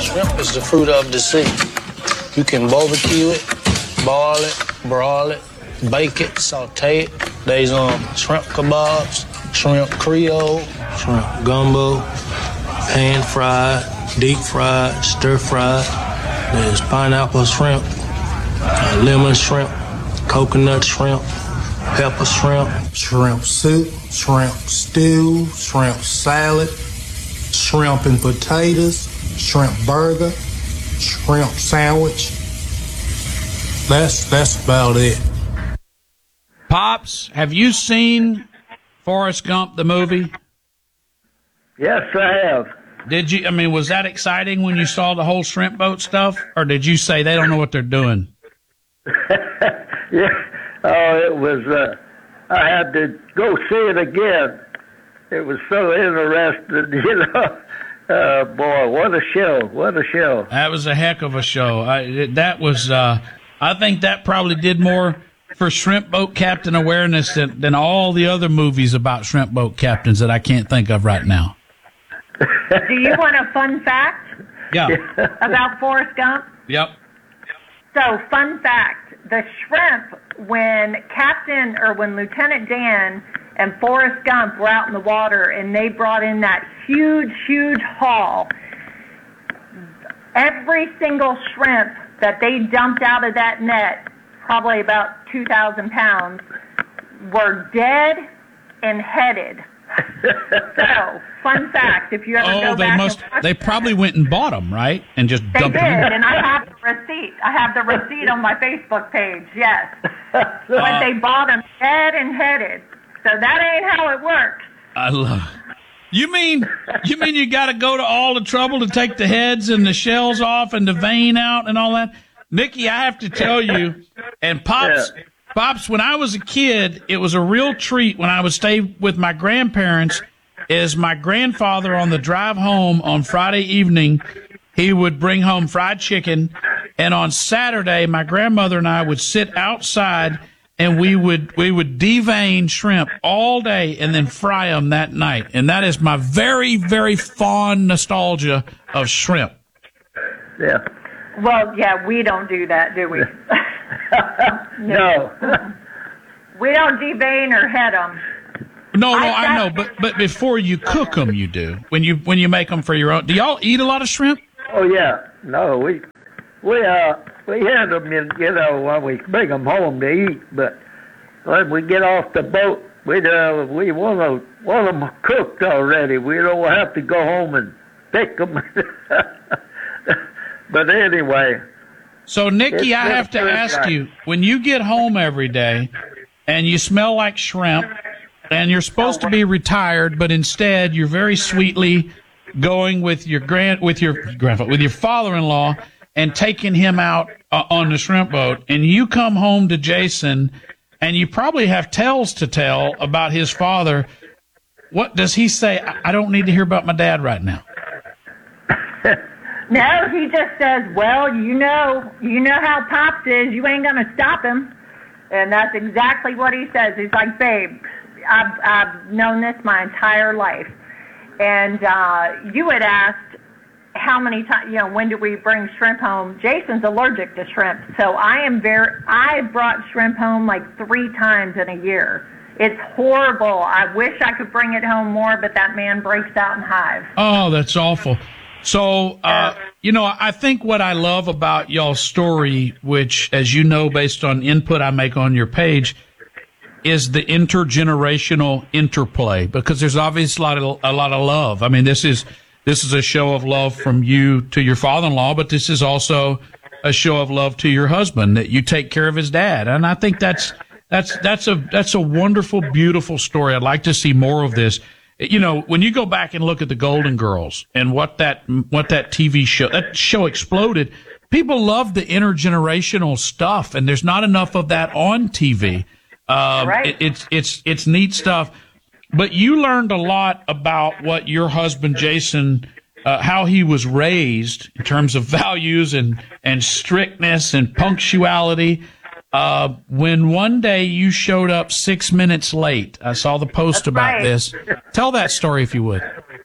Shrimp is the fruit of the sea. You can barbecue it, boil it, broil it, bake it, saute it. There's shrimp kebabs, shrimp creole, shrimp gumbo, pan fried, deep fried, stir fried. There's pineapple shrimp, lemon shrimp, coconut shrimp, pepper shrimp, shrimp soup, shrimp stew, shrimp salad, shrimp and potatoes, shrimp burger, shrimp sandwich. That's about it. Pops, have you seen Forrest Gump, the movie? Yes, I have. Did you? I mean, was that exciting when you saw the whole shrimp boat stuff, or did you say they don't know what they're doing? Yeah. Oh, it was. I had to go see it again. It was so interesting, you know. Boy, what a show! What a show! That was a heck of a show. I think that probably did more for shrimp boat captain awareness than all the other movies about shrimp boat captains that I can't think of right now. Do you want a fun fact? Yeah. About Forrest Gump? Yep. So, fun fact, the shrimp, when Lieutenant Dan and Forrest Gump were out in the water and they brought in that huge, huge haul, every single shrimp that they dumped out of that net, probably about 2,000 pounds, were dead and headed. So, fun fact, if you ever go back they probably went and bought them, right? And just they dumped did, them in. and I have the receipt. I have the receipt on my Facebook page, yes. But they bought them dead and headed. So that ain't how it works. I love it. You mean you got to go to all the trouble to take the heads and the shells off and the vein out and all that? Nikki, I have to tell you, and Pops, when I was a kid, it was a real treat when I would stay with my grandparents. Is my grandfather on the drive home on Friday evening, he would bring home fried chicken, and on Saturday, my grandmother and I would sit outside and we would devein shrimp all day and then fry them that night. And that is my very, very fond nostalgia of shrimp. Yeah. Well, yeah, we don't do that, do we? No. We don't devein or head them. No, I know, but before you cook them, you do. When you make them for your own. Do y'all eat a lot of shrimp? Oh yeah. No, we had them in, when we bring them home to eat, but when we get off the boat, we want them cooked already. We don't have to go home and pick them. But anyway. So, Nikki, I have to ask you, when you get home every day and you smell like shrimp and you're supposed to be retired, but instead you're very sweetly going with your father-in-law and taking him out on the shrimp boat, and you come home to Jason and you probably have tales to tell about his father, what does he say? I don't need to hear about my dad right now. No, he just says, well, you know how Pops is. You ain't going to stop him. And that's exactly what he says. He's like, babe, I've known this my entire life. And you had asked how many times, when do we bring shrimp home? Jason's allergic to shrimp. So I brought shrimp home like 3 times in a year. It's horrible. I wish I could bring it home more, but that man breaks out in hives. Oh, that's awful. So, I think what I love about y'all's story, which, as you know, based on input I make on your page, is the intergenerational interplay, because there's obviously a lot of love. I mean, this is a show of love from you to your father-in-law, but this is also a show of love to your husband, that you take care of his dad. And I think that's a wonderful, beautiful story. I'd like to see more of this. When you go back and look at the Golden Girls and what that TV show, that show exploded, people love the intergenerational stuff, and there's not enough of that on TV. Right. It's neat stuff. But you learned a lot about what your husband, Jason, how he was raised in terms of values and strictness and punctuality. When one day you showed up 6 minutes late, I saw the post about this. Tell that story if you would.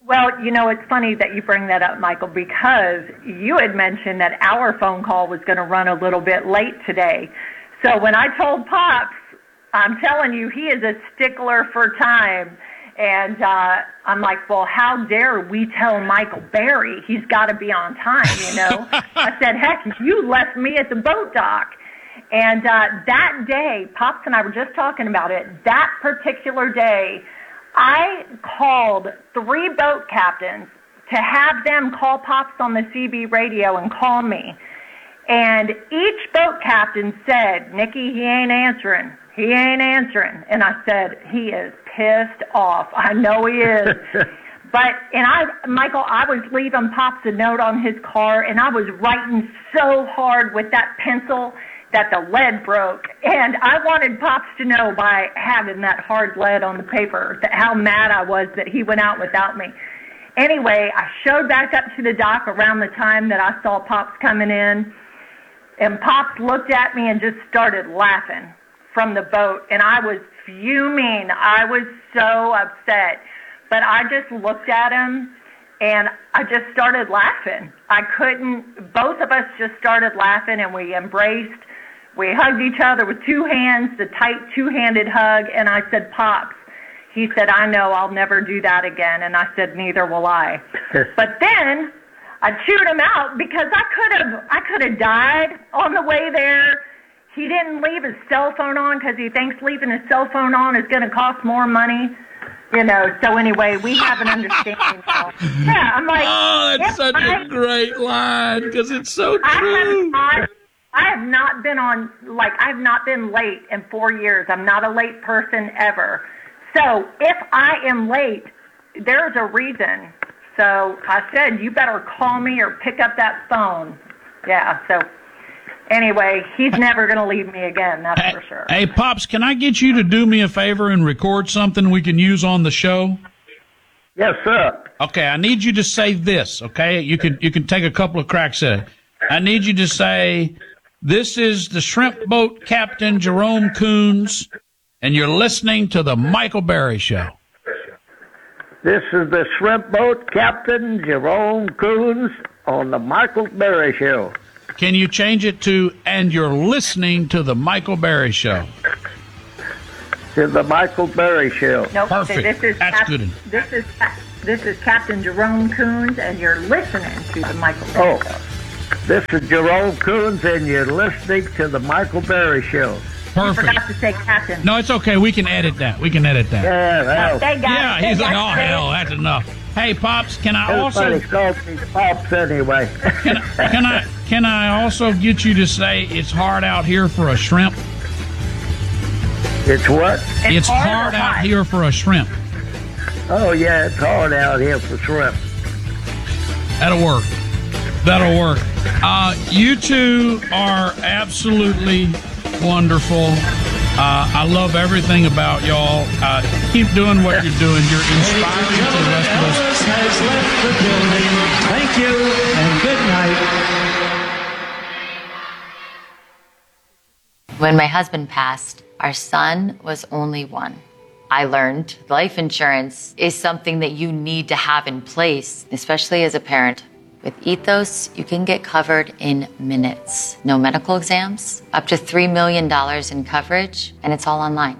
Well, it's funny that you bring that up, Michael, because you had mentioned that our phone call was going to run a little bit late today. So when I told Pops, I'm telling you, he is a stickler for time. And I'm like, well, how dare we tell Michael Berry he's got to be on time, I said, heck, you left me at the boat dock. And that day, Pops and I were just talking about it, that particular day, I called 3 boat captains to have them call Pops on the CB radio and call me. And each boat captain said, Nikki, he ain't answering. He ain't answering. And I said, he is pissed off. I know he is. Michael, I was leaving Pops a note on his car, and I was writing so hard with that pencil that the lead broke. And I wanted Pops to know by having that hard lead on the paper how mad I was that he went out without me. Anyway, I showed back up to the dock around the time that I saw Pops coming in, and Pops looked at me and just started laughing from the boat, and I was fuming. I was so upset. But I just looked at him, and I just started laughing. Both of us just started laughing, and we embraced. We hugged each other with 2 hands, the tight 2-handed hug, and I said, Pops. He said, I know, I'll never do that again. And I said, neither will I. But then I chewed him out because I could have died on the way there. He didn't leave his cell phone on because he thinks leaving his cell phone on is going to cost more money. So anyway, we have an understanding now. Yeah, I'm like, oh, that's such a great line because it's so true. I have not been late in 4 years. I'm not a late person ever. So if I am late, there's a reason. So I said, you better call me or pick up that phone. Yeah, so anyway, he's never going to leave me again, that's for sure. Hey, Pops, can I get you to do me a favor and record something we can use on the show? Yes, sir. Okay, I need you to say this, okay? You can take a couple of cracks at it. I need you to say, this is the shrimp boat captain, Jerome Coons, and you're listening to the Michael Berry Show. This is the shrimp boat captain, Jerome Coons, on the Michael Berry Show. Can you change it to, and you're listening to the Michael Berry Show? To the Michael Berry Show. Nope. Perfect. That's good. This is Captain Jerome Coons, and you're listening to the Michael Berry Show. This is Jerome Coons, and you're listening to the Michael Berry Show. Perfect. You forgot to say Captain. No, it's okay. We can edit that. Yeah, he's like, oh, hell, that's enough. Hey, Pops, can I also... Everybody calls me Pops anyway. Can I also get you to say it's hard out here for a shrimp? It's what? It's hard out here for a shrimp. Oh, yeah, it's hard out here for shrimp. That'll work. You two are absolutely wonderful. I love everything about y'all. Keep doing what you're doing. You're inspiring to the rest of us. Has left the building. Thank you and good night. When my husband passed, our son was only 1. I learned life insurance is something that you need to have in place, especially as a parent. With Ethos, you can get covered in minutes. No medical exams, up to $3 million in coverage, and it's all online.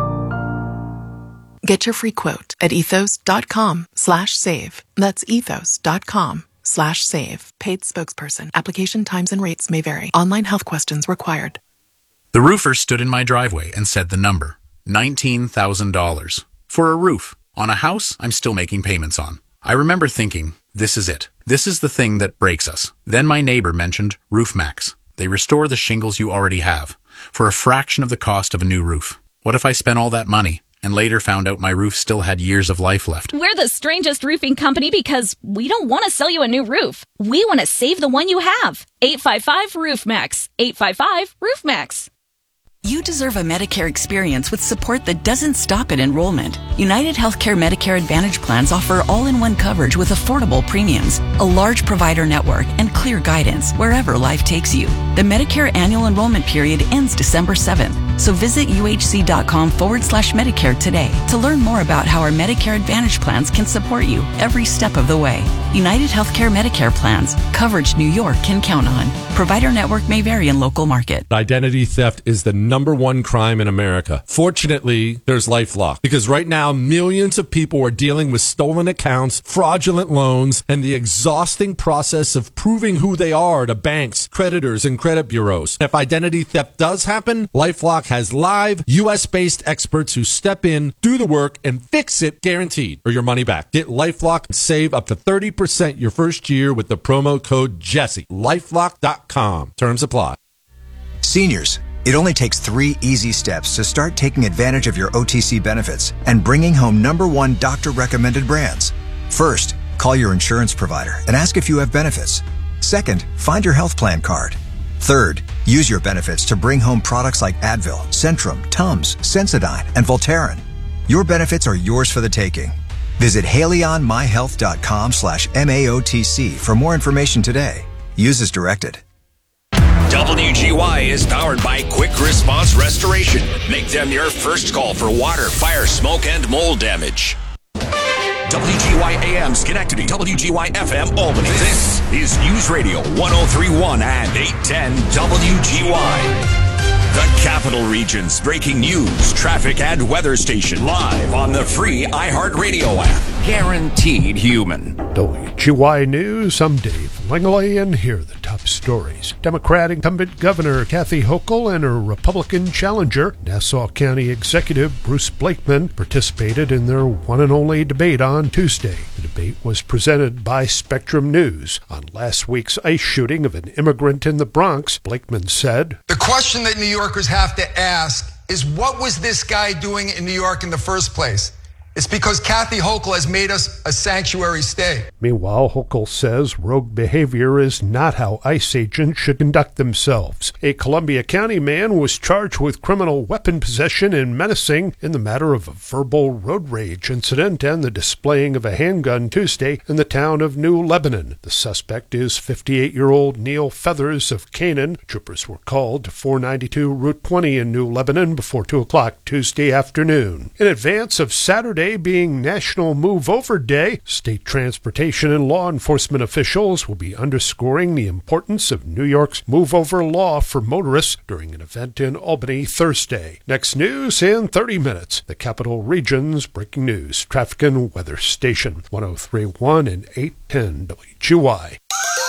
Get your free quote at ethos.com/save. That's ethos.com/save. Paid spokesperson. Application times and rates may vary. Online health questions required. The roofer stood in my driveway and said the number, $19,000. For a roof on a house I'm still making payments on. I remember thinking, this is it. This is the thing that breaks us. Then my neighbor mentioned RoofMax. They restore the shingles you already have for a fraction of the cost of a new roof. What if I spent all that money and later found out my roof still had years of life left? We're the strangest roofing company because we don't want to sell you a new roof. We want to save the one you have. 855-ROOFMAX. 855-ROOFMAX. You deserve a Medicare experience with support that doesn't stop at enrollment. United Healthcare Medicare Advantage plans offer all-in-one coverage with affordable premiums, a large provider network, and clear guidance wherever life takes you. The Medicare annual enrollment period ends December 7th, So visit uhc.com/Medicare today to learn more about how our Medicare Advantage plans can support you every step of the way. United Healthcare Medicare plans. Coverage New York can count on. Provider network may vary in local market. Identity theft is the #1 crime in America. Fortunately, there's LifeLock, because right now millions of people are dealing with stolen accounts, fraudulent loans, and the exhausting process of proving who they are to banks, creditors, and credit bureaus. If identity theft does happen, LifeLock has live U.S.-based experts who step in, do the work, and fix it guaranteed, or your money back. Get LifeLock and save up to 30% your first year with the promo code Jesse. LifeLock.com. Terms apply. Seniors, it only takes 3 easy steps to start taking advantage of your OTC benefits and bringing home #1 doctor-recommended brands. First, call your insurance provider and ask if you have benefits. Second, find your health plan card. Third, use your benefits to bring home products like Advil, Centrum, Tums, Sensodyne, and Voltaren. Your benefits are yours for the taking. Visit HaleyOnMyHealth.com/MAOTC for more information today. Use as directed. WGY is powered by Quick Response Restoration. Make them your first call for water, fire, smoke, and mold damage. WGY AM Schenectady, WGY FM Albany. This is News Radio 103.1 and 810 WGY. The Capital Region's breaking news, traffic, and weather station live on the free iHeartRadio app. Guaranteed human. WGY News, I'm Dave Langley, and here are the top stories. Democrat incumbent Governor Kathy Hochul and her Republican challenger, Nassau County Executive Bruce Blakeman, participated in their one and only debate on Tuesday. The debate was presented by Spectrum News. On last week's ICE shooting of an immigrant in the Bronx, Blakeman said, "The question that New Yorkers have to ask is, what was this guy doing in New York in the first place? It's because Kathy Hochul has made us a sanctuary state." Meanwhile, Hochul says rogue behavior is not how ICE agents should conduct themselves. A Columbia County man was charged with criminal weapon possession and menacing in the matter of a verbal road rage incident and the displaying of a handgun Tuesday in the town of New Lebanon. The suspect is 58-year-old Neil Feathers of Canaan. Troopers were called to 492 Route 20 in New Lebanon before 2 o'clock Tuesday afternoon. In advance of Saturday being National Move Over Day, state transportation and law enforcement officials will be underscoring the importance of New York's Move Over law for motorists during an event in Albany Thursday. Next news in 30 minutes. The Capital Region's breaking news, traffic and weather station, 103.1 and 810 WGY.